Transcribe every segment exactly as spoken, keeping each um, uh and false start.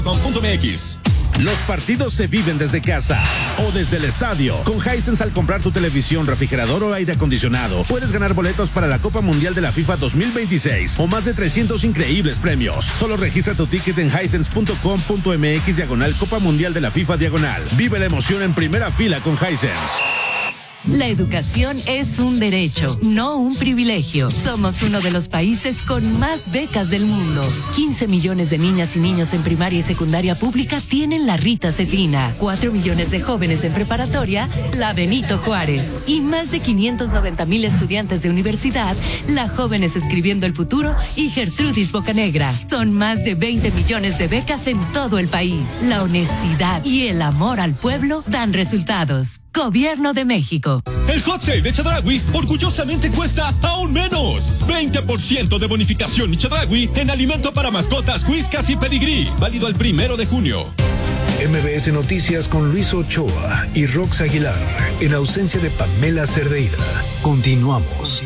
com punto m x. Los partidos se viven desde casa o desde el estadio. Con Hisense, al comprar tu televisión, refrigerador o aire acondicionado, puedes ganar boletos para la Copa Mundial de la FIFA dos mil veintiséis o más de trescientos increíbles premios. Solo registra tu ticket en hisense punto com punto m x diagonal Copa Mundial de la FIFA diagonal. Vive la emoción en primera fila con Hisense. La educación es un derecho, no un privilegio. Somos uno de los países con más becas del mundo. quince millones de niñas y niños en primaria y secundaria pública tienen la Rita Cetina. cuatro millones de jóvenes en preparatoria, la Benito Juárez. Y más de quinientos noventa mil estudiantes de universidad, la Jóvenes Escribiendo el Futuro y Gertrudis Bocanegra. Son más de veinte millones de becas en todo el país. La honestidad y el amor al pueblo dan resultados. Gobierno de México. El hot sale de Chedraui orgullosamente cuesta aún menos. veinte por ciento de bonificación Chedraui en alimento para mascotas, whiskas y pedigrí. Válido el primero de junio. M B S Noticias con Luis Ochoa y Rox Aguilar, en ausencia de Pamela Cerdeira. Continuamos.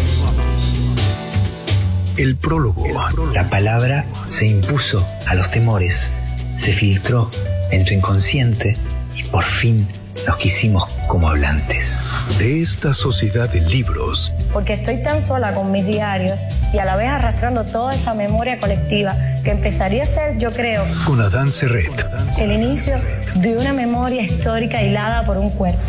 El prólogo. La palabra se impuso a los temores, se filtró en tu inconsciente y por fin nos quisimos como hablantes. De esta sociedad de libros. Porque estoy tan sola con mis diarios y a la vez arrastrando toda esa memoria colectiva que empezaría a ser, yo creo, con Adán Serret, el inicio de una memoria histórica hilada por un cuerpo.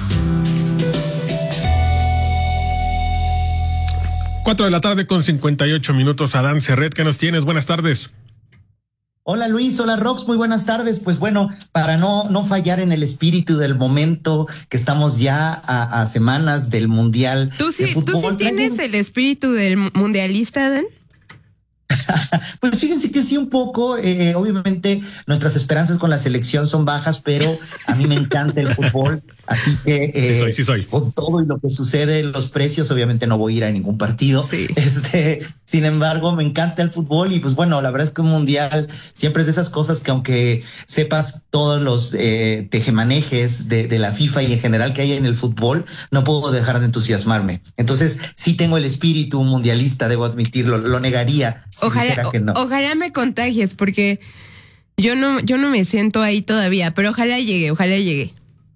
Cuatro de la tarde con cincuenta y ocho minutos. Adán Serret, ¿qué nos tienes? Buenas tardes. Hola Luis, hola Rox, muy buenas tardes. Pues bueno, para no, no fallar en el espíritu del momento, que estamos ya a, a semanas del Mundial ¿Tú sí, de Fútbol. ¿Tú sí tienes el espíritu del mundialista, Dan? Pues fíjense que sí, un poco, eh, obviamente nuestras esperanzas con la selección son bajas, pero a mí me encanta el fútbol, así que eh, sí soy, sí soy. Con todo y lo que sucede, los precios, obviamente no voy a ir a ningún partido. Sí. Este, sin embargo, me encanta el fútbol y pues bueno, la verdad es que un mundial siempre es de esas cosas que aunque sepas todos los eh, tejemanejes de, de la FIFA y en general que hay en el fútbol, no puedo dejar de entusiasmarme. Entonces sí tengo el espíritu mundialista, debo admitirlo, lo negaría. Ojalá, que no. ojalá me contagies, porque yo no, yo no me siento ahí todavía, pero ojalá llegue, ojalá llegue.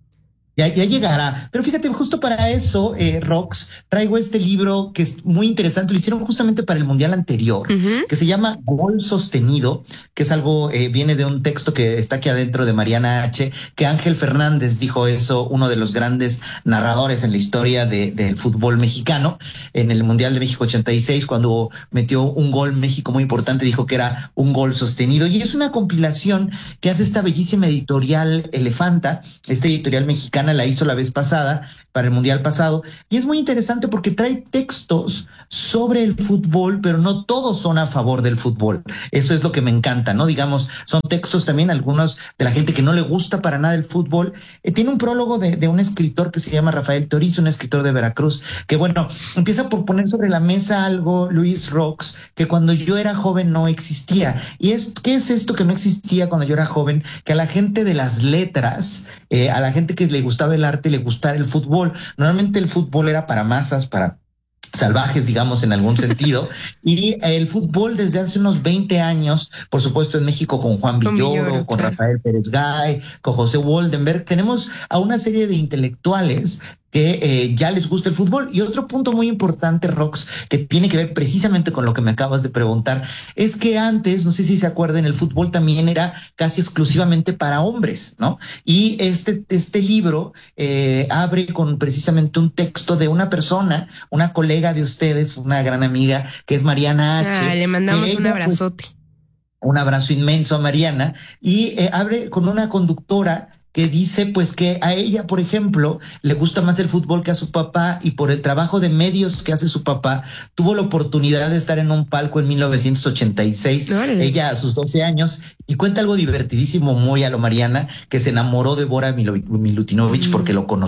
Ya, ya llegará. Pero fíjate, justo para eso, eh, Rox, traigo este libro que es muy interesante. Lo hicieron justamente para el Mundial anterior, uh-huh. que se llama Gol Sostenido, que es algo, eh, viene de un texto que está aquí adentro de Mariana H., que Ángel Fernández dijo eso, uno de los grandes narradores en la historia de, del fútbol mexicano, en el Mundial de México ochenta y seis, cuando metió un gol México muy importante, dijo que era un gol sostenido. Y es una compilación que hace esta bellísima editorial Elefanta, esta editorial mexicana, la hizo la vez pasada, para el Mundial pasado, y es muy interesante porque trae textos sobre el fútbol, pero no todos son a favor del fútbol. Eso es lo que me encanta, ¿no? Digamos, son textos también, algunos de la gente que no le gusta para nada el fútbol. Eh, tiene un prólogo de, de un escritor que se llama Rafael Toriz, un escritor de Veracruz, que bueno, empieza por poner sobre la mesa algo, Luis Rox, que cuando yo era joven no existía. ¿Y es, qué es esto que no existía cuando yo era joven? Que a la gente de las letras, eh, a la gente que le gustaba el arte, le gustara el fútbol. Normalmente el fútbol era para masas, para salvajes, digamos, en algún sentido, y el fútbol desde hace unos veinte años, por supuesto en México con Juan Villoro, con, Villoro, con claro. Rafael Pérez Gay, con José Woldenberg, tenemos a una serie de intelectuales que eh, ya les gusta el fútbol. Y otro punto muy importante, Rox, que tiene que ver precisamente con lo que me acabas de preguntar, es que antes, no sé si se acuerdan, el fútbol también era casi exclusivamente para hombres, ¿no? Y este, este libro eh, abre con precisamente un texto de una persona, una colega de ustedes, una gran amiga, que es Mariana H. Ah, le mandamos ella, un abrazote. Pues, un abrazo inmenso a Mariana, y eh, abre con una conductora que dice pues que a ella, por ejemplo, le gusta más el fútbol que a su papá, y por el trabajo de medios que hace su papá, tuvo la oportunidad de estar en un palco en mil novecientos ochenta y seis, ¡Órale! Ella a sus doce años, y cuenta algo divertidísimo muy a lo Mariana, que se enamoró de Bora Milutinovich mm. porque lo conoció.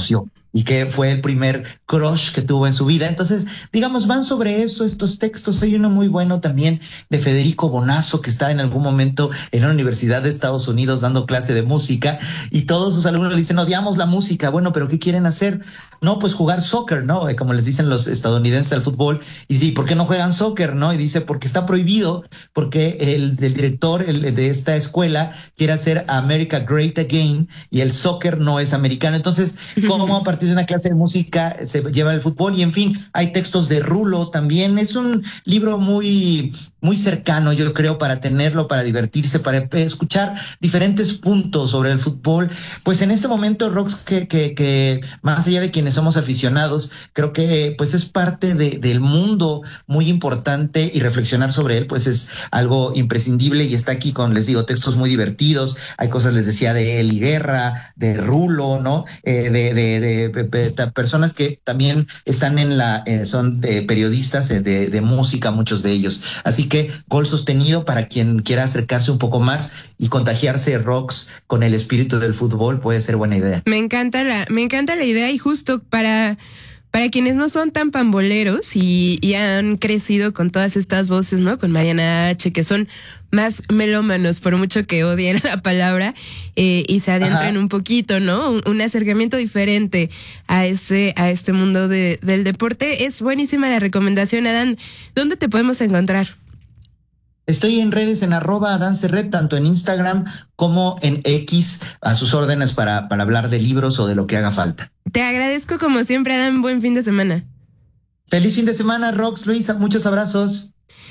y que fue el primer crush que tuvo en su vida. Entonces, digamos, van sobre eso estos textos. Hay uno muy bueno también de Federico Bonazo, que está en algún momento en una universidad de Estados Unidos dando clase de música, y todos sus alumnos le dicen, odiamos la música. Bueno, pero ¿qué quieren hacer? No, pues jugar soccer, ¿no? Como les dicen los estadounidenses al fútbol. Y sí, ¿por qué no juegan soccer, no? Y dice, porque está prohibido, porque el, el director el, de esta escuela quiere hacer America Great Again, y el soccer no es americano. Entonces, ¿cómo a partir de una clase de música se lleva el fútbol? Y en fin, hay textos de Rulo también. Es un libro muy, muy cercano, yo creo, para tenerlo, para divertirse, para escuchar diferentes puntos sobre el fútbol. Pues en este momento, Rox, que, que, que más allá de quienes somos aficionados, creo que pues es parte de, del mundo muy importante, y reflexionar sobre él pues es algo imprescindible, y está aquí con, les digo, textos muy divertidos. Hay cosas, les decía, de Eli Guerra, de Rulo, ¿no? Eh, de, de, de, de, de, de personas que también están en la, eh, son de periodistas de, de, de música, muchos de ellos. Así que Gol Sostenido, para quien quiera acercarse un poco más y contagiarse, Rox, con el espíritu del fútbol, puede ser buena idea. Me encanta la, me encanta la idea, y justo para, para quienes no son tan pamboleros y, y han crecido con todas estas voces, ¿no? Con Mariana H., que son más melómanos, por mucho que odien la palabra, eh, y se adentran Ajá. un poquito, ¿no? Un, un acercamiento diferente a este, a este mundo de, del deporte. Es buenísima la recomendación, Adán. ¿Dónde te podemos encontrar? Estoy en redes en arroba Adán Serret, tanto en Instagram como en X, a sus órdenes para, para hablar de libros o de lo que haga falta. Te agradezco como siempre, Adán. Buen fin de semana. Feliz fin de semana, Rox, Luisa. Muchos abrazos.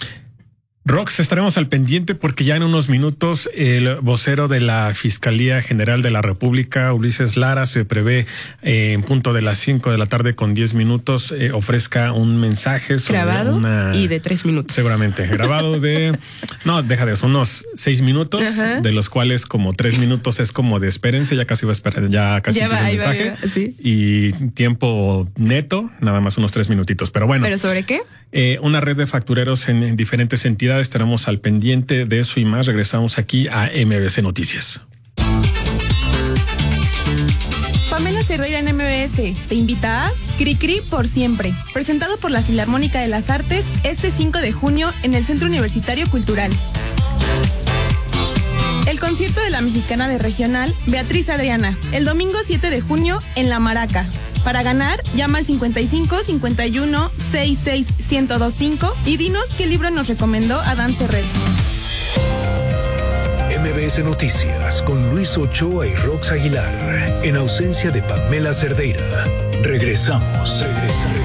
Rox, estaremos al pendiente porque ya en unos minutos el vocero de la Fiscalía General de la República, Ulises Lara, se prevé eh, en punto de las cinco de la tarde con diez minutos eh, ofrezca un mensaje sobre grabado una, y de tres minutos. Seguramente, grabado de, no, deja de eso, unos seis minutos, Ajá. de los cuales como tres minutos es como de espérense, ya casi va a esperar, ya casi ya va, el mensaje. Va, va, sí. Y tiempo neto, nada más unos tres minutitos, pero bueno. ¿Pero sobre qué? Eh, una red de factureros en, en diferentes entidades. Estaremos al pendiente de eso y más. Regresamos aquí a M B C Noticias. Pamela Cerdeira en M B S te invita a Cricri por siempre, presentado por la Filarmónica de las Artes este cinco de junio en el Centro Universitario Cultural. El concierto de la mexicana de regional Beatriz Adriana, el domingo siete de junio en La Maraca. Para ganar, llama al cincuenta y cinco, cincuenta y uno, sesenta y seis, ciento veinticinco y dinos qué libro nos recomendó Adán Serret. M B S Noticias con Luis Ochoa y Rox Aguilar, en ausencia de Pamela Cerdeira. Regresamos. Regresamos.